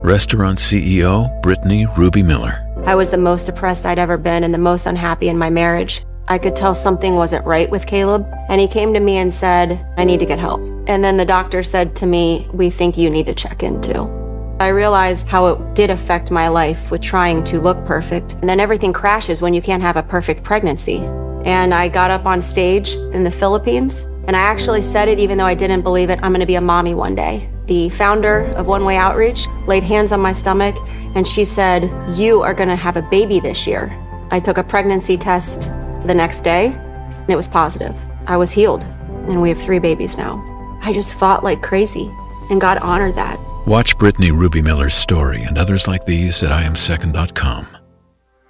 Restaurant CEO Brittany Ruby Miller. I was the most depressed I'd ever been and the most unhappy in my marriage. I could tell something wasn't right with Caleb, and he came to me and said, I need to get help. And then the doctor said to me, we think you need to check in too. I realized how it did affect my life with trying to look perfect. And then everything crashes when you can't have a perfect pregnancy. And I got up on stage in the Philippines, and I actually said it even though I didn't believe it, I'm gonna be a mommy one day. The founder of One Way Outreach laid hands on my stomach, and she said, you are gonna have a baby this year. I took a pregnancy test the next day, and it was positive. I was healed, and we have 3 babies now. I just fought like crazy, and God honored that. Watch Brittany Ruby Miller's story and others like these at IamSecond.com.